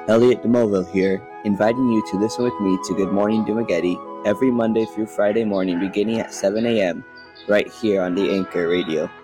Elliot DeMoville here, inviting you to listen with me to Good Morning Dumageddon every Monday through Friday morning beginning at 7 a.m. right here on the Anchor Radio.